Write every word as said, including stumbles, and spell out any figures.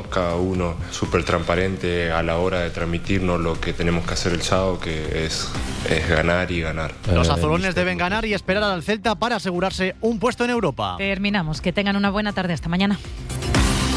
cada uno súper transparente a la hora de transmitirnos lo que tenemos que hacer el sábado, que es, es ganar y ganar. Los azulones deben ganar y esperar al Celta para asegurarse un puesto en Europa. Terminamos. Que tengan una buena tarde. Hasta mañana.